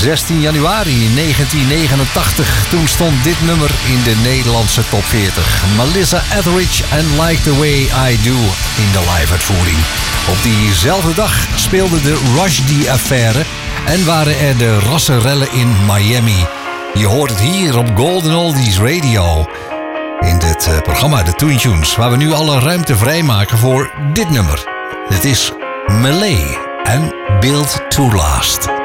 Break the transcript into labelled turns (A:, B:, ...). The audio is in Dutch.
A: 16 januari 1989. Toen stond dit nummer in de Nederlandse top 40. Melissa Etheridge en Like the Way I Do in de live-uitvoering. Op diezelfde dag speelde de Rushdie-affaire en waren er de rassenrellen in Miami. Je hoort het hier op Golden Oldies Radio. In dit programma de Toon Tunes, waar we nu alle ruimte vrijmaken voor dit nummer. Het is Melee en Built to Last.